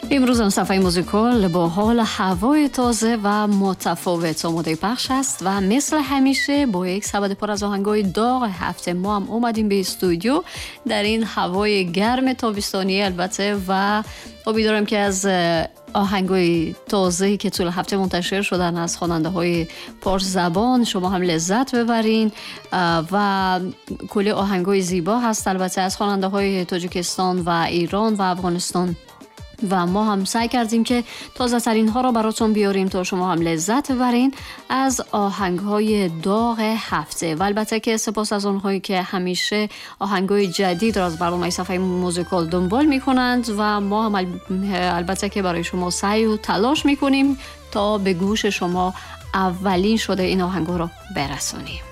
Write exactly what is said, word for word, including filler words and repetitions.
امروز هم صفحه موزیکال با حال هوای تازه و متفاوت آماده پخش است و مثل همیشه با یک سبد پر از آهنگای داغ هفته ما هم اومدیم به استودیو در این هوای گرم تابستانی البته و امیدوارم که از آهنگای تازه‌ای که طول هفته منتشر شدن از خواننده های پارس زبان شما هم لذت ببرین و کلی آهنگای زیبا هست البته از خواننده های تاجیکستان و ایران و افغانستان و ما هم سعی کردیم که تازه ترین ها را براتون بیاریم تا شما هم لذت ببرین از آهنگ های داغ هفته و البته که سپاس از اونهایی که همیشه آهنگ های جدید را از برنامه صفحه موزیکال دنبال میکنند و ما هم البته که برای شما سعی و تلاش میکنیم تا به گوش شما اولین شده این آهنگ را برسونیم.